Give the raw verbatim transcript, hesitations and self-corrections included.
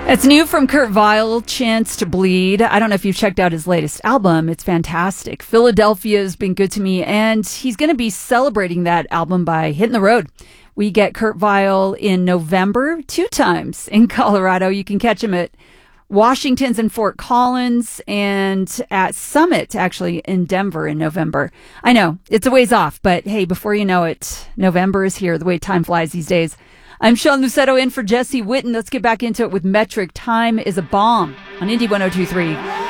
It's new from Kurt Vile, Chance to Bleed. I don't know if you've checked out his latest album. It's fantastic. Philadelphia's been good to me, and he's going to be celebrating that album by hitting the road. We get Kurt Vile in November, two times in Colorado. You can catch him at Washington's in Fort Collins and at Summit, actually, in Denver in November. I know, it's a ways off, but hey, before you know it, November is here, the way time flies these days. I'm Sean Lucetto in for Jesse Witten. Let's get back into it with Metric. Time is a Bomb on Indie one oh two three.